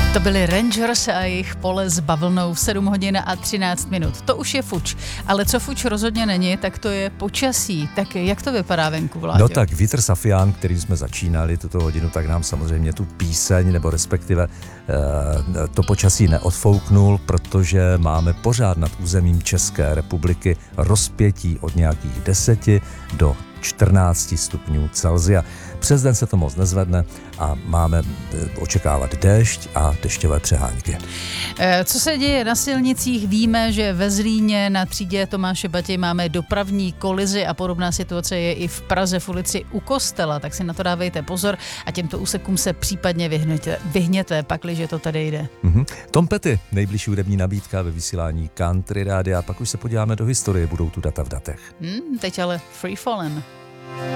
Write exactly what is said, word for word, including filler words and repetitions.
To byli Rangers a jejich Pole s bavlnou v sedm hodin a třináct minut. To už je fuč, ale co fuč rozhodně není, tak to je počasí. Tak jak to vypadá venku, Vláďo? No tak Vítr Safián, kterým jsme začínali tuto hodinu, tak nám samozřejmě tu píseň, nebo respektive eh, to počasí neodfouknul, protože máme pořád nad územím České republiky rozpětí od nějakých deseti do čtrnácti stupňů Celsia. Přes den se to moc nezvedne a máme očekávat déšť a dešťové přehánky. Co se děje na silnicích? Víme, že ve Zlíně na třídě Tomáše Bati máme dopravní kolizi a podobná situace je i v Praze v ulici u Kostela, tak si na to dávejte pozor a těmto úsekům se případně vyhněte, vyhněte pakliže to tady jde. Mm-hmm. Tom Petty, nejbližší hudební nabídka ve vysílání Country Rádia, pak už se podíváme do historie, budou tu data v datech. Hmm, teď ale Free Fallin'.